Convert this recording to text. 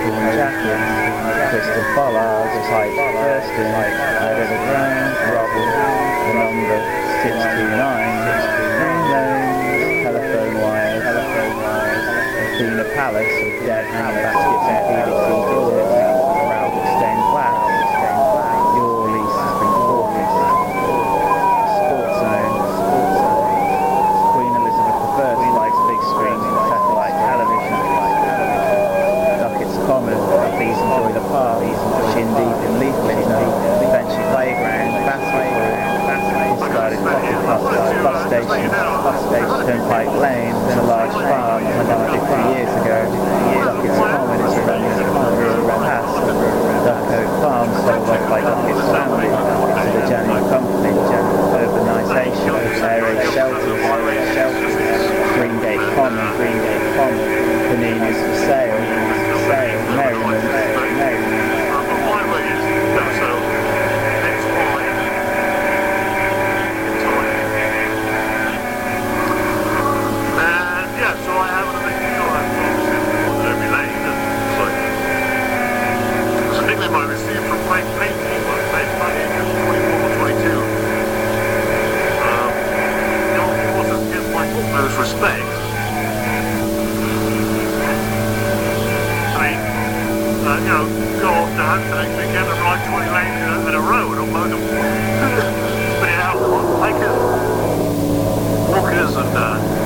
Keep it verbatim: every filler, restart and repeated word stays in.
torn jackets, crystal bollards, pipe bursting, out of the ground, rubble, the number six two nine, green lanes, telephone wires, telephone wires, Athena Palace with dead hanging baskets and P V C doors, around stained glass, stained glass, your lease has been forfeited. Sports zone, sports zone, Queen Elizabeth the First likes big screens and satellite television, Duckett's Common, please enjoy the park, shin deep in leaf litter, bench playground, basketball, discarded coffee cups, bus station, bus station, Turnpike Lane, then a large farm, planted fifty years ago, Duckett's Common is running a rural past, Duckcote Farm sold off by Duckett's family, to the general company, general urbanisation, area shelters, area shelters, Greengate Common, Greengate Common, Panini's for sale, for sale, Merriman, Merriman. Respect. I mean, uh, you know, go off to Hampton and get them like twenty lanes in a, in a row and unload them. Put it out, hikers, walkers and uh,